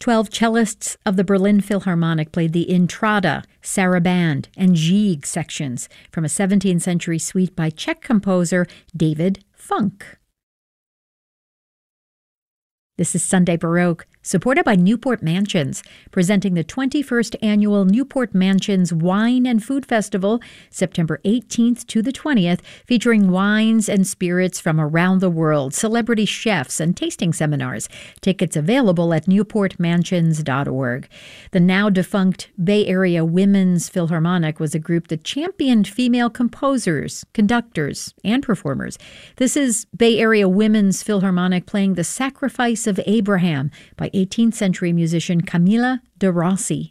12 cellists of the Berlin Philharmonic played the Intrada, Sarabande, and Gigue sections from a 17th century suite by Czech composer David Funk. This is Sunday Baroque, supported by Newport Mansions, presenting the 21st Annual Newport Mansions Wine and Food Festival, September 18th to the 20th, featuring wines and spirits from around the world, celebrity chefs, and tasting seminars. Tickets available at newportmansions.org. The now-defunct Bay Area Women's Philharmonic was a group that championed female composers, conductors, and performers. This is Bay Area Women's Philharmonic playing The Sacrifice of Abraham by 18th century musician Camilla de Rossi.